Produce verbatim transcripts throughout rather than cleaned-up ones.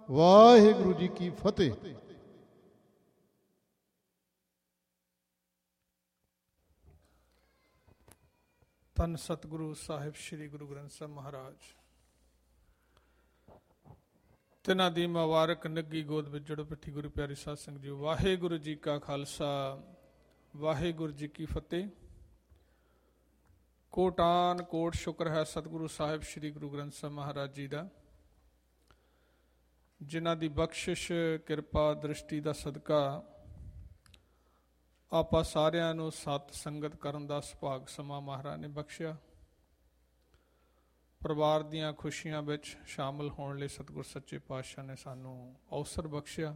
ਵਾਹਿਗੁਰੂ ਜੀ ਕੀ ਫਤਿਹ। ਧੰਨ ਸਤਿਗੁਰੂ ਸਾਹਿਬ ਸ੍ਰੀ ਗੁਰੂ ਗ੍ਰੰਥ ਸਾਹਿਬ ਮਹਾਰਾਜ। ਤਿਨਾਂ ਦੀ ਮੁਬਾਰਕ ਨੱਗੀ ਗੋਦ ਵਿੱਚ ਜੜੋ ਪਿੱਠੀ ਗੁਰੂ ਪਿਆਰੀ ਸਾਧ ਸੰਗਤ ਜੀ। ਵਾਹਿਗੁਰੂ ਜੀ ਕਾ ਖਾਲਸਾ ਵਾਹਿਗੁਰੂ ਜੀ ਕੀ ਫਤਿਹ। ਕੋਟਾਨ ਕੋਟ ਸ਼ੁਕਰ ਹੈ ਸਤਿਗੁਰੂ ਸਾਹਿਬ ਸ੍ਰੀ ਗੁਰੂ ਗ੍ਰੰਥ ਸਾਹਿਬ ਮਹਾਰਾਜ ਜੀ ਦਾ, ਜਿਨ੍ਹਾਂ ਦੀ ਬਖਸ਼ਿਸ਼ ਕਿਰਪਾ ਦ੍ਰਿਸ਼ਟੀ ਦਾ ਸਦਕਾ ਆਪਾਂ ਸਾਰਿਆਂ ਨੂੰ ਸਤ ਸੰਗਤ ਕਰਨ ਦਾ ਸੁਭਾਗ ਸਮਾਂ ਮਹਾਰਾਜ ਨੇ ਬਖਸ਼ਿਆ। ਪਰਿਵਾਰ ਦੀਆਂ ਖੁਸ਼ੀਆਂ ਵਿੱਚ ਸ਼ਾਮਲ ਹੋਣ ਲਈ ਸਤਿਗੁਰ ਸੱਚੇ ਪਾਤਸ਼ਾਹ ਨੇ ਸਾਨੂੰ ਅਵਸਰ ਬਖਸ਼ਿਆ।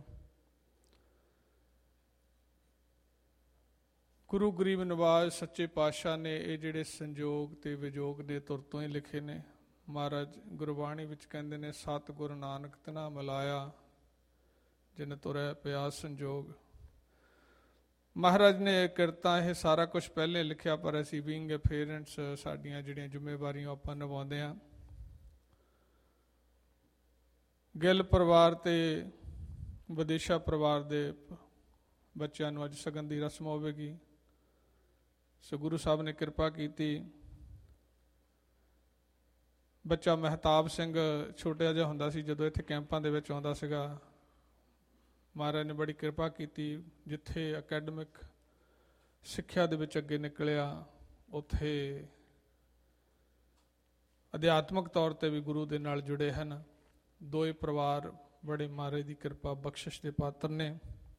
ਗੁਰੂ ਗਰੀਬ ਨਵਾਜ਼ ਸੱਚੇ ਪਾਤਸ਼ਾਹ ਨੇ ਇਹ ਜਿਹੜੇ ਸੰਜੋਗ ਤੇ ਵਿਜੋਗ ਦੇ ਤੁਰ ਤੋਂ ਹੀ ਲਿਖੇ ਨੇ। ਮਹਾਰਾਜ ਗੁਰਬਾਣੀ ਵਿੱਚ ਕਹਿੰਦੇ ਨੇ, ਸਤ ਗੁਰੂ ਨਾਨਕ ਤਿਨਾ ਮਿਲਾਇਆ ਜਿਨ ਤੁਰੈ ਪਿਆ ਸੰਜੋਗ। ਮਹਾਰਾਜ ਨੇ ਕਿਰਤਾਂ ਇਹ ਸਾਰਾ ਕੁਝ ਪਹਿਲੇ ਲਿਖਿਆ, ਪਰ ਅਸੀਂ ਬੀਇੰਗ ਏ ਪੇਰੈਂਟਸ ਸਾਡੀਆਂ ਜਿਹੜੀਆਂ ਜ਼ਿੰਮੇਵਾਰੀਆਂ ਆਪਾਂ ਨਿਭਾਉਂਦੇ ਹਾਂ। ਗਿੱਲ ਪਰਿਵਾਰ ਤੇ ਵਿਦੇਸ਼ਾ ਪਰਿਵਾਰ ਦੇ ਬੱਚਿਆਂ ਨੂੰ ਅੱਜ ਸ਼ਗਨ ਦੀ ਰਸਮ ਹੋਵੇਗੀ। ਸੋ ਗੁਰੂ ਸਾਹਿਬ ਨੇ ਕਿਰਪਾ ਕੀਤੀ। ਬੱਚਾ ਮਹਿਤਾਬ ਸਿੰਘ ਛੋਟਾ ਜਿਹਾ ਹੁੰਦਾ ਸੀ ਜਦੋਂ ਇੱਥੇ ਕੈਂਪਾਂ ਦੇ ਵਿੱਚ ਆਉਂਦਾ ਸੀਗਾ। ਮਹਾਰਾਜ ਨੇ ਬੜੀ ਕਿਰਪਾ ਕੀਤੀ, ਜਿੱਥੇ ਅਕੈਡਮਿਕ ਸਿੱਖਿਆ ਦੇ ਵਿੱਚ ਅੱਗੇ ਨਿਕਲਿਆ, ਉੱਥੇ ਅਧਿਆਤਮਕ ਤੌਰ ਤੇ ਵੀ ਗੁਰੂ ਦੇ ਨਾਲ ਜੁੜੇ ਹਨ। ਦੋਏ ਪਰਿਵਾਰ ਬੜੇ ਮਹਾਰਾਜ ਦੀ ਕਿਰਪਾ ਬਖਸ਼ਿਸ਼ ਦੇ ਪਾਤਰ ਨੇ।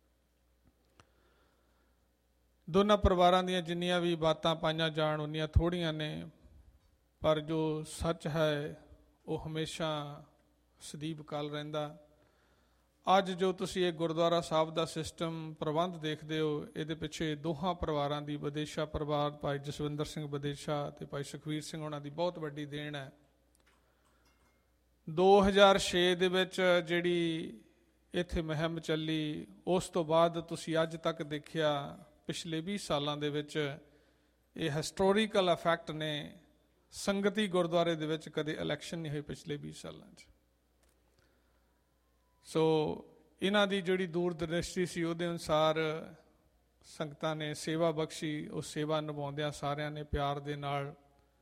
ਦੋਨਾਂ ਪਰਿਵਾਰਾਂ ਦੀਆਂ ਜਿੰਨੀਆਂ ਵੀ ਬਾਤਾਂ ਪਾਈਆਂ ਜਾਣ ਉਨੀਆਂ ਥੋੜ੍ਹੀਆਂ ਨੇ, ਪਰ ਜੋ ਸੱਚ ਹੈ ਉਹ ਹਮੇਸ਼ਾ ਸਦੀਵ ਕਾਲ ਰਹਿੰਦਾ। ਅੱਜ ਜੋ ਤੁਸੀਂ ਇਹ ਗੁਰਦੁਆਰਾ ਸਾਹਿਬ ਦਾ ਸਿਸਟਮ ਪ੍ਰਬੰਧ ਦੇਖਦੇ ਹੋ, ਇਹਦੇ ਪਿੱਛੇ ਦੋਹਾਂ ਪਰਿਵਾਰਾਂ ਦੀ, ਵਿਦੇਸ਼ਾ ਪਰਿਵਾਰ ਭਾਈ ਜਸਵਿੰਦਰ ਸਿੰਘ ਵਿਦੇਸ਼ਾ ਅਤੇ ਭਾਈ ਸੁਖਵੀਰ ਸਿੰਘ ਉਹਨਾਂ ਦੀ ਬਹੁਤ ਵੱਡੀ ਦੇਣ ਹੈ। ਦੋ ਹਜ਼ਾਰ ਛੇ ਦੇ ਵਿੱਚ ਜਿਹੜੀ ਇੱਥੇ ਮੁਹਿੰਮ ਚੱਲੀ, ਉਸ ਤੋਂ ਬਾਅਦ ਤੁਸੀਂ ਅੱਜ ਤੱਕ ਦੇਖਿਆ ਪਿਛਲੇ ਵੀਹ ਸਾਲਾਂ ਦੇ ਵਿੱਚ ਇਹ ਹਿਸਟੋਰੀਕਲ ਇਫੈਕਟ ਨੇ। ਸੰਗਤੀ ਗੁਰਦੁਆਰੇ ਦੇ ਵਿੱਚ ਕਦੇ ਇਲੈਕਸ਼ਨ ਨਹੀਂ ਹੋਈ ਪਿਛਲੇ ਵੀਹ ਸਾਲਾਂ 'ਚ। ਸੋ ਇਹਨਾਂ ਦੀ ਜਿਹੜੀ ਦੂਰ ਦ੍ਰਿਸ਼ਟੀ ਸੀ ਉਹਦੇ ਅਨੁਸਾਰ ਸੰਗਤਾਂ ਨੇ ਸੇਵਾ ਬਖਸ਼ੀ। ਉਹ ਸੇਵਾ ਨਿਭਾਉਂਦਿਆਂ ਸਾਰਿਆਂ ਨੇ ਪਿਆਰ ਦੇ ਨਾਲ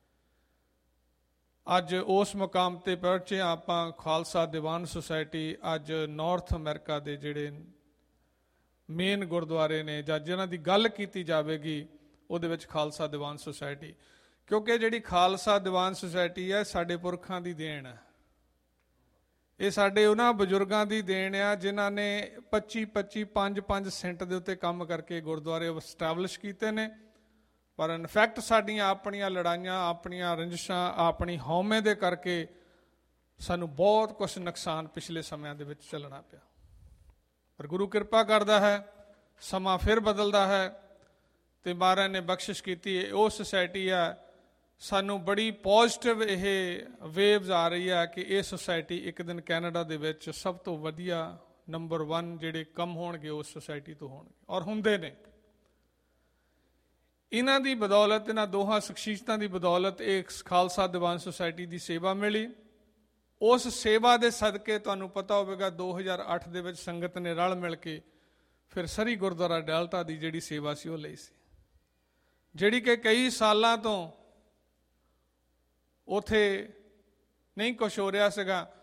ਅੱਜ ਉਸ ਮੁਕਾਮ ਤੇ ਪਹੁੰਚੇ ਆਪਾਂ। ਖਾਲਸਾ ਦੀਵਾਨ ਸੁਸਾਇਟੀ ਅੱਜ ਨਾਰਥ ਅਮਰੀਕਾ ਦੇ ਜਿਹੜੇ ਮੇਨ ਗੁਰਦੁਆਰੇ ਨੇ ਜਾਂ ਜਿਹਨਾਂ ਦੀ ਗੱਲ ਕੀਤੀ ਜਾਵੇਗੀ ਉਹਦੇ ਵਿੱਚ ਖਾਲਸਾ ਦੀਵਾਨ ਸੁਸਾਇਟੀ, ਕਿਉਂਕਿ ਜਿਹੜੀ ਖਾਲਸਾ ਦੀਵਾਨ ਸੁਸਾਇਟੀ ਹੈ ਸਾਡੇ ਪੁਰਖਾਂ ਦੀ ਦੇਣ ਹੈ। ਇਹ ਸਾਡੇ ਉਹਨਾਂ ਬਜ਼ੁਰਗਾਂ ਦੀ ਦੇਣ ਆ ਜਿਨ੍ਹਾਂ ਨੇ ਪੱਚੀ ਪੱਚੀ ਪੰਜ ਪੰਜ ਸੈਂਟ ਦੇ ਉੱਤੇ ਕੰਮ ਕਰਕੇ ਗੁਰਦੁਆਰੇ ਐਸਟੈਬਲਿਸ਼ ਕੀਤੇ ਨੇ। ਪਰ ਇਨਫੈਕਟ ਸਾਡੀਆਂ ਆਪਣੀਆਂ ਲੜਾਈਆਂ, ਆਪਣੀਆਂ ਰੰਜਿਸ਼ਾਂ, ਆਪਣੀ ਹਉਮੈ ਦੇ ਕਰਕੇ ਸਾਨੂੰ ਬਹੁਤ ਕੁਛ ਨੁਕਸਾਨ ਪਿਛਲੇ ਸਮਿਆਂ ਦੇ ਵਿੱਚ ਚੱਲਣਾ ਪਿਆ। ਪਰ ਗੁਰੂ ਕਿਰਪਾ ਕਰਦਾ ਹੈ, ਸਮਾਂ ਫਿਰ ਬਦਲਦਾ ਹੈ ਅਤੇ ਮਹਾਰਾਜ ਨੇ ਬਖਸ਼ਿਸ਼ ਕੀਤੀ। ਉਹ ਸੁਸਾਇਟੀ ਹੈ, ਸਾਨੂੰ ਬੜੀ ਪੋਜ਼ੀਟਿਵ ਇਹ ਵੇਵਜ਼ ਆ ਰਹੀ ਹੈ ਕਿ ਇਹ ਸੁਸਾਇਟੀ ਇੱਕ ਦਿਨ ਕੈਨੇਡਾ ਦੇ ਵਿੱਚ ਸਭ ਤੋਂ ਵਧੀਆ ਨੰਬਰ ਵਨ ਜਿਹੜੇ ਕੰਮ ਹੋਣਗੇ ਉਸ ਸੁਸਾਇਟੀ ਤੋਂ ਹੋਣਗੇ, ਔਰ ਹੁੰਦੇ ਨੇ। ਇਹਨਾਂ ਦੀ ਬਦੌਲਤ, ਇਹਨਾਂ ਦੋਹਾਂ ਸ਼ਖਸੀਅਤਾਂ ਦੀ ਬਦੌਲਤ ਇਹ ਖਾਲਸਾ ਦੀਵਾਨ ਸੁਸਾਇਟੀ ਦੀ ਸੇਵਾ ਮਿਲੀ। ਉਸ ਸੇਵਾ ਦੇ ਸਦਕੇ ਤੁਹਾਨੂੰ ਪਤਾ ਹੋਵੇਗਾ ਦੋ ਹਜ਼ਾਰ ਅੱਠ ਦੇ ਵਿੱਚ ਸੰਗਤ ਨੇ ਰਲ ਮਿਲ ਕੇ ਫਿਰ ਸਰੀ ਗੁਰਦੁਆਰਾ ਡੈਲਟਾ ਦੀ ਜਿਹੜੀ ਸੇਵਾ ਸੀ ਉਹ ਲਈ ਸੀ, ਜਿਹੜੀ ਕਿ ਕਈ ਸਾਲਾਂ ਤੋਂ ਉੱਥੇ ਨਹੀਂ ਕੁਛ ਹੋ ਰਿਹਾ ਸੀਗਾ।